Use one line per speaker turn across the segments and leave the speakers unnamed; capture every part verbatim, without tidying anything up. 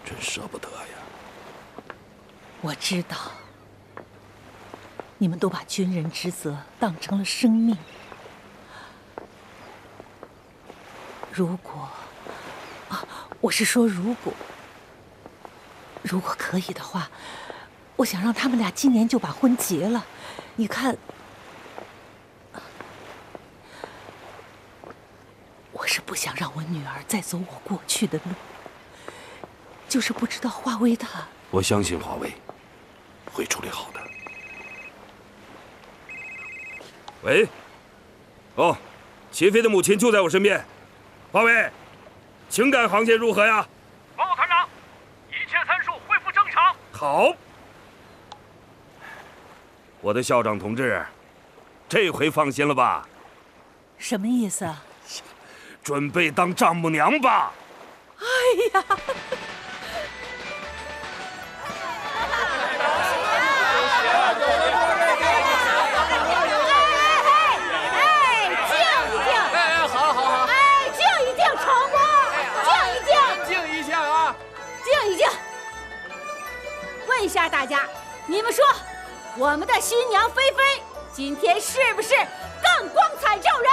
真舍不得呀。
我知道，你们都把军人职责当成了生命。如果，啊，我是说如果，如果可以的话，我想让他们俩今年就把婚结了。你看，我是不想让我女儿再走我过去的路，就是不知道华为他。
我相信华为会处理好的。
喂，哦，齐飞的母亲就在我身边。华为，情感航线如何呀？
报告团长，一切参数恢复正常。
好。我的校长同志，这回放心了吧？
什么意思啊？
准备当丈母娘吧。
哎呀！
问一下大家，你们说，我们的新娘菲菲今天是不是更光彩照人？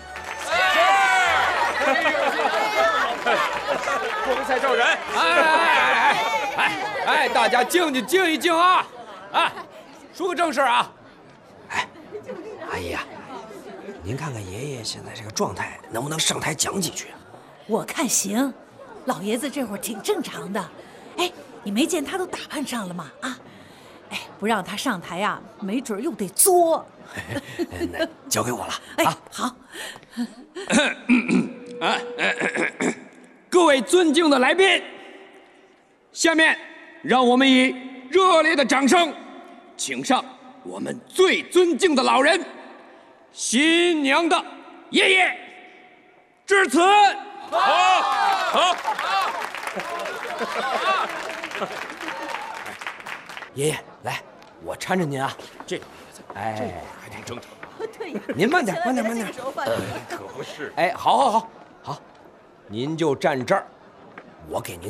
光彩照人！
哎哎哎哎！大家静静静一静啊！啊，说个正事啊！
哎，阿姨啊，您看看爷爷现在这个状态，能不能上台讲几句啊？
我看行，老爷子这会儿挺正常的。哎，你没见他都打扮上了吗？啊，哎，不让他上台啊，没准又得作。
那交给我了。
哎，
啊、
好。
啊，各位尊敬的来宾，下面让我们以热烈的掌声，请上我们最尊敬的老人，新娘的爷爷致辞。
好，好。
爷爷，来，我搀着您啊。
这个
哎，
这还挺正常。
对，
您慢点，慢点，慢点。
呃，可不是。
哎，好，好，好，好，您就站这儿，我给您